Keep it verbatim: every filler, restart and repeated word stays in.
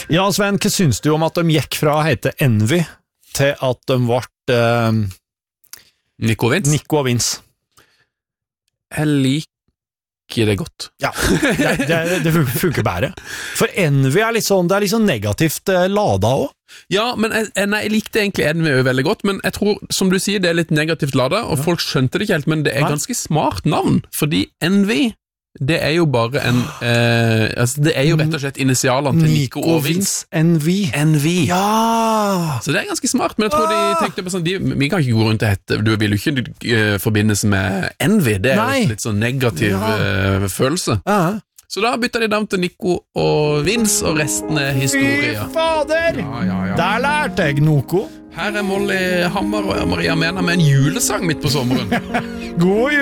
Ja, Sven, hva synes du om at de gikk fra å hete Envy til at de ble uh, Nico og Vince? Nico og Vince. Jeg liker det godt. Ja, det, det, det funker bare. For Envy er litt sånn, det er litt sånn negativt uh, lada også. Ja, men jeg, nei, jeg likte egentlig Envy veldig godt, men jeg tror, som du sier, det er litt negativt lada, og ja. Folk skjønte det ikke helt, men det er nei. Ganske smart navn, fordi Envy, det er jo bare en, eh, altså det er jo rett og slett initialene til Nico, Nico og Vince. Envy. Envy. Ja! Så det er ganske smart, men jeg tror de tenkte på sånn, de, vi kan ikke gå rundt og hette, du vil jo ikke uh, forbindes med Envy, det er jo litt sånn negativ ja. uh, følelse. Ja. Så da bytta de navn til Nico og Vince, og resten er historie. Fy fader! Ja, ja, ja. Der lærte jeg noe. Her er Molly Hammer og Maria Mena med en julesang midt på sommeren. God jul!